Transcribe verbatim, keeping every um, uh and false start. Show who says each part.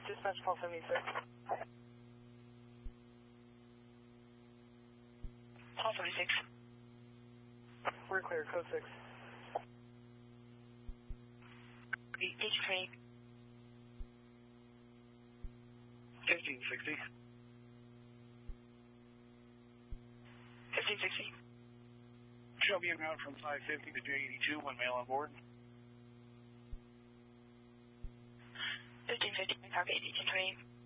Speaker 1: Dispatch call seventy-six.
Speaker 2: Call seventy-six.
Speaker 1: We're clear, code six.
Speaker 2: H train.
Speaker 3: fifteen sixty.
Speaker 2: fifteen sixty.
Speaker 3: Show me en route from five fifty to J eighty-two, one male on board.
Speaker 2: fifteen fifty, Park eighty-two train.